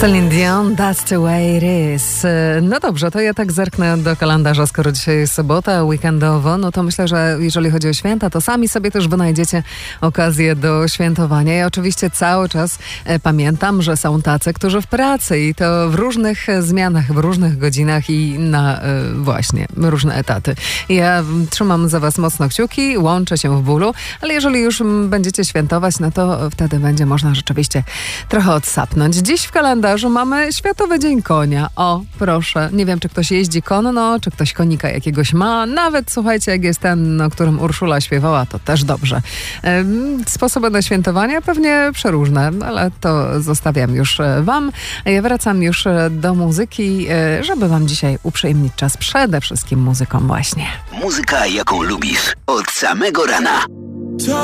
Celine Dion, That's the way it is. No dobrze, to ja tak zerknę do kalendarza, skoro dzisiaj jest sobota, weekendowo, no to myślę, że jeżeli chodzi o święta, to sami sobie też wynajdziecie okazję do świętowania. Ja oczywiście cały czas pamiętam, że są tacy, którzy w pracy i to w różnych zmianach, w różnych godzinach i na właśnie różne etaty. Ja trzymam za was mocno kciuki, łączę się w bólu, ale jeżeli już będziecie świętować, no to wtedy będzie można rzeczywiście trochę odsapnąć. Dziś w kalendarzu mamy Światowy Dzień Konia. O, proszę. Nie wiem, czy ktoś jeździ konno, czy ktoś konika jakiegoś ma. Nawet, słuchajcie, jak jest ten, o którym Urszula śpiewała, to też dobrze. Sposoby na świętowanie pewnie przeróżne, ale to zostawiam już wam. Ja wracam już do muzyki, żeby wam dzisiaj uprzyjemnić czas przede wszystkim muzyką właśnie. Muzyka, jaką lubisz. Od samego rana.